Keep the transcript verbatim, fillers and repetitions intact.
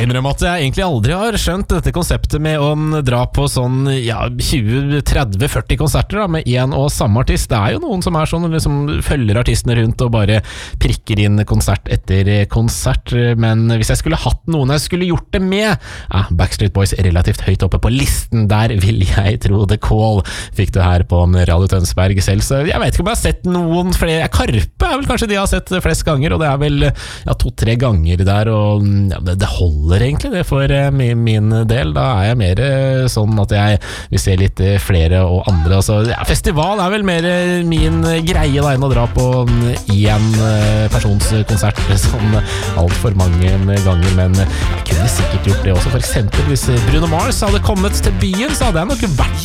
jeg innrømme at jeg egentlig aldri har skjønt dette konseptet med å dra på sånn ja, tjue, tretti, førti konserter da, med en og samme artist. Det er jo noen som er sånn, liksom følger artistene rundt og bare prikker inn konsert etter konsert, men hvis jeg skulle hatt noen jeg skulle gjort det med, ja, Backstreet Boys relativt høyt oppe på listen, der vil jeg tro The Call fikk du her på Radio Tønsberg selv, så jeg vet ikke om jeg har sett noen flere. Karpe er vel kanskje de jeg har sett flest ganger, og det er vel ja, to-tre ganger der, og ja, det, det holder egentlig det for uh, min, min del. Da er jeg mer uh, sånn at jeg vil se litt uh, flere og andre. Altså, ja, festival er vel mer uh, min uh, greie da, enn å dra på én uh, persons konsert sånn alt for mange ganger, men uh, jeg kunne sikkert gjort det også. For eksempel hvis Bruno Mars hadde kommet til byen, så hadde jeg nok vært